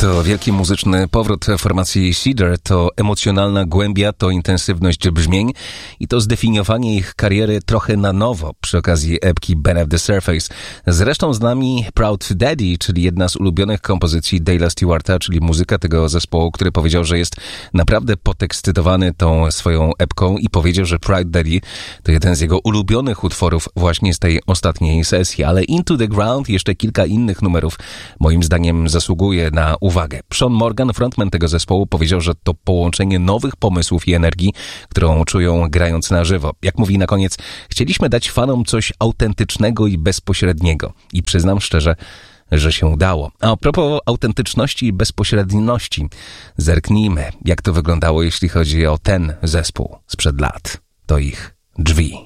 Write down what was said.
To wielki muzyczny powrót formacji Cedar, to emocjonalna głębia, to intensywność brzmień i to zdefiniowanie ich kariery trochę na nowo przy okazji epki Beneath the Surface. Zresztą z nami Proud Daddy, czyli jedna z ulubionych kompozycji Dale'a Stewarta, czyli muzyka tego zespołu, który powiedział, że jest naprawdę podekscytowany tą swoją epką i powiedział, że Proud Daddy to jeden z jego ulubionych utworów właśnie z tej ostatniej sesji, ale Into the Ground i jeszcze kilka innych numerów moim zdaniem zasługuje na uwagę. Sean Morgan, frontman tego zespołu, powiedział, że to połączenie nowych pomysłów i energii, którą czują grając na żywo. Jak mówi na koniec, chcieliśmy dać fanom coś autentycznego i bezpośredniego. I przyznam szczerze, że się udało. A propos autentyczności i bezpośredniości, zerknijmy, jak to wyglądało, jeśli chodzi o ten zespół sprzed lat. To ich Drzwi.